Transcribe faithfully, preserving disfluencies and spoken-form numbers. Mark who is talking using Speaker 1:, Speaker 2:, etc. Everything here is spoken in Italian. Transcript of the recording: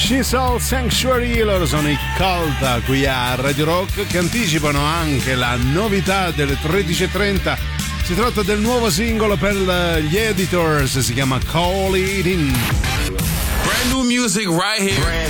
Speaker 1: She's All Sanctuary, loro sono i Cult qui a Radio Rock, che anticipano anche la novità delle tredici e trenta. Si tratta del nuovo singolo per gli Editors, si chiama Call It In.
Speaker 2: Brand new music right here.